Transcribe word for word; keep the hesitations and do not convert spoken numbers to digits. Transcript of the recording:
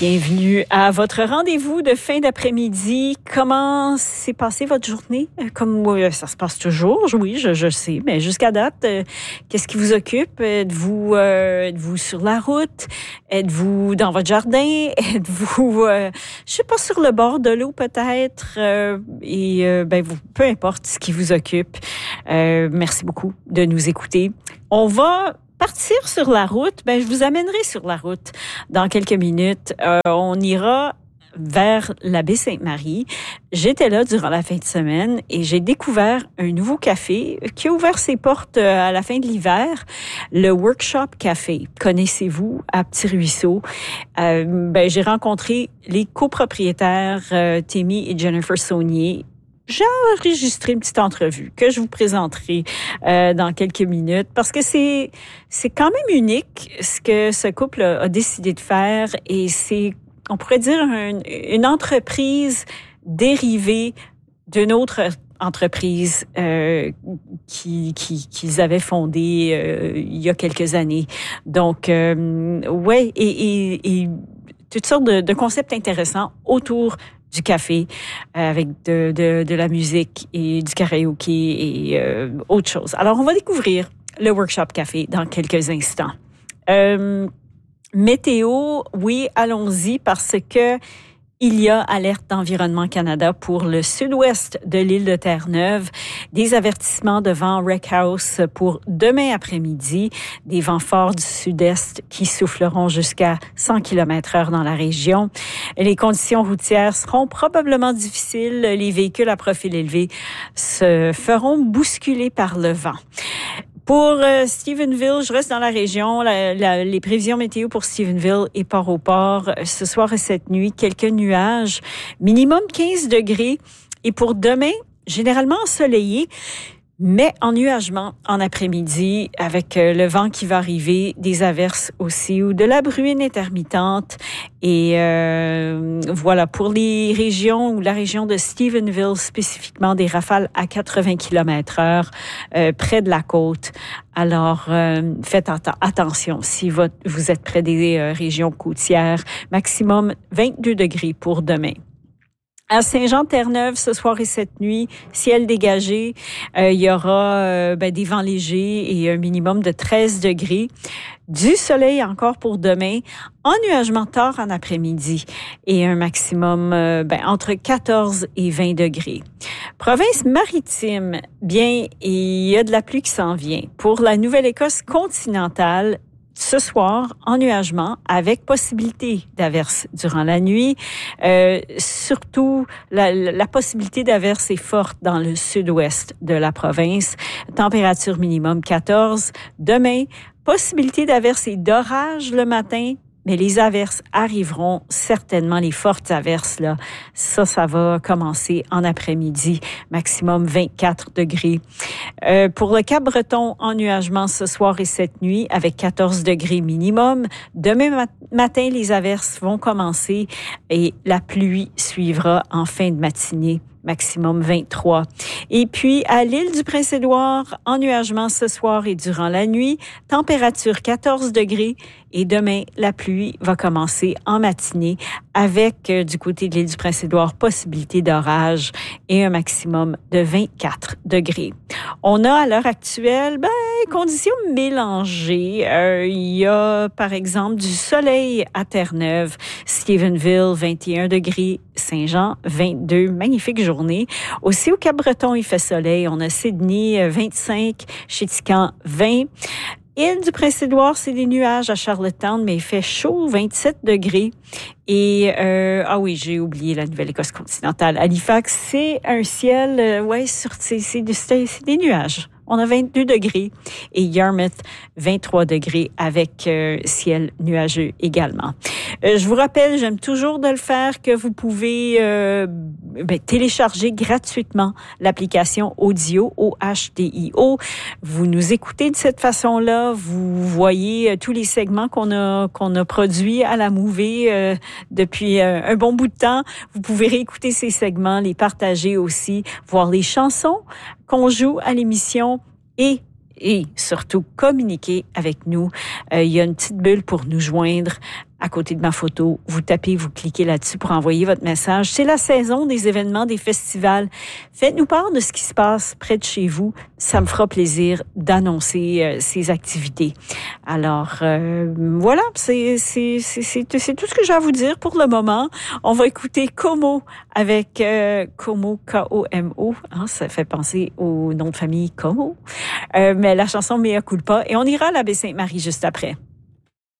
Bienvenue à votre rendez-vous de fin d'après-midi. Comment s'est passée votre journée? Comme euh, ça se passe toujours, oui, je, je sais, mais jusqu'à date, euh, qu'est-ce qui vous occupe? Êtes-vous, euh, êtes-vous sur la route? Êtes-vous dans votre jardin? Êtes-vous, euh, je sais pas, sur le bord de l'eau peut-être? Euh, et euh, ben, vous, peu importe ce qui vous occupe. Euh, merci beaucoup de nous écouter. On va partir sur la route. Ben, je vous amènerai sur la route dans quelques minutes. Euh, on ira vers la baie Sainte-Marie. J'étais là durant la fin de semaine et j'ai découvert un nouveau café qui a ouvert ses portes à la fin de l'hiver, le Workshop Café. Connaissez-vous à Petit-Ruisseau? Euh, ben, j'ai rencontré les copropriétaires euh, Témy et Jennifer Saunier. J'ai enregistré une petite entrevue que je vous présenterai euh, dans quelques minutes parce que c'est c'est quand même unique ce que ce couple a, a décidé de faire et c'est, on pourrait dire, un, une entreprise dérivée d'une autre entreprise euh, qui, qui, qu'ils avaient fondée euh, il y a quelques années. Donc, euh, ouais, et, et, et toutes sortes de, de concepts intéressants autour du café, euh, avec de, de, de la musique et du karaoké et euh, autre chose. Alors, on va découvrir le Workshop Café dans quelques instants. Euh, météo, oui, allons-y parce que il y a alerte d'Environnement Canada pour le sud-ouest de l'île de Terre-Neuve. Des avertissements de vent Wreck House pour demain après-midi. Des vents forts du sud-est qui souffleront jusqu'à cent kilomètres heure dans la région. Les conditions routières seront probablement difficiles. Les véhicules à profil élevé se feront bousculer par le vent. Pour euh, Stephenville, je reste dans la région. La, la, les prévisions météo pour Stephenville et Port-au-Port, ce soir et cette nuit, quelques nuages, minimum quinze degrés. Et pour demain, généralement ensoleillé, mais ennuagement en après-midi avec le vent qui va arriver, des averses aussi ou de la bruine intermittente. Et euh, voilà, pour les régions ou la région de Stephenville spécifiquement, des rafales à quatre-vingts kilomètres heure euh, près de la côte. Alors, euh, faites att- attention si votre, vous êtes près des euh, régions côtières. Maximum vingt-deux degrés pour demain. À Saint-Jean-Terre-Neuve, ce soir et cette nuit, ciel dégagé. Euh, il y aura euh, ben, des vents légers et un minimum de treize degrés. Du soleil encore pour demain. Ennuagement tard en après-midi et un maximum euh, ben, entre quatorze et vingt degrés. Province maritime, bien, il y a de la pluie qui s'en vient. Pour la Nouvelle-Écosse continentale, ce soir, ennuagement avec possibilité d'averses durant la nuit. Euh, surtout, la, la possibilité d'averses est forte dans le sud-ouest de la province. Température minimum quatorze. Demain, possibilité d'averses et d'orage le matin. Mais les averses arriveront certainement, les fortes averses, là. Ça, ça va commencer en après-midi, maximum vingt-quatre degrés. Euh, pour le Cap-Breton, ennuagement ce soir et cette nuit avec quatorze degrés minimum. Demain mat- matin, les averses vont commencer et la pluie suivra en fin de matinée. Maximum vingt-trois. Et puis, à l'île du Prince-Édouard, ennuagement ce soir et durant la nuit, température quatorze degrés. Et demain, la pluie va commencer en matinée avec, euh, du côté de l'île du Prince-Édouard, possibilité d'orage et un maximum de vingt-quatre degrés. On a à l'heure actuelle, ben, conditions mélangées. Euh, il y a, par exemple, du soleil à Terre-Neuve, Stephenville, vingt et un degrés, Saint-Jean, vingt-deux, magnifique journée. Aussi au Cap-Breton, il fait soleil. On a Sydney, vingt-cinq, Chéticamp, vingt. Île du Prince-Édouard, c'est des nuages à Charlottetown, mais il fait chaud, vingt-sept degrés. Et, euh, ah oui, j'ai oublié la Nouvelle-Écosse continentale. Halifax, c'est un ciel, euh, ouais, sur, c'est, c'est, c'est, c'est des nuages. On a vingt-deux degrés. Et Yarmouth, vingt-trois degrés avec euh, ciel nuageux également. Euh, je vous rappelle, j'aime toujours de le faire, que vous pouvez euh, ben, télécharger gratuitement l'application Audio, O H D I O. Vous nous écoutez de cette façon-là. Vous voyez euh, tous les segments qu'on a qu'on a produits à la Mouvée euh, depuis euh, un bon bout de temps. Vous pouvez réécouter ces segments, les partager aussi, voir les chansons qu'on joue à l'émission et et surtout communiquer avec nous. Euh, il y a une petite bulle pour nous joindre à côté de ma photo. Vous tapez, vous cliquez là-dessus pour envoyer votre message. C'est la saison des événements, des festivals. Faites-nous part de ce qui se passe près de chez vous. Ça me fera plaisir d'annoncer euh, ces activités. Alors, euh, voilà, c'est, c'est, c'est, c'est, c'est tout ce que j'ai à vous dire pour le moment. On va écouter Como avec euh, Como, K O M O. Hein, ça fait penser au nom de famille Como. Euh, mais la chanson Mea Culpa. Et on ira à la Baie-Sainte-Marie juste après.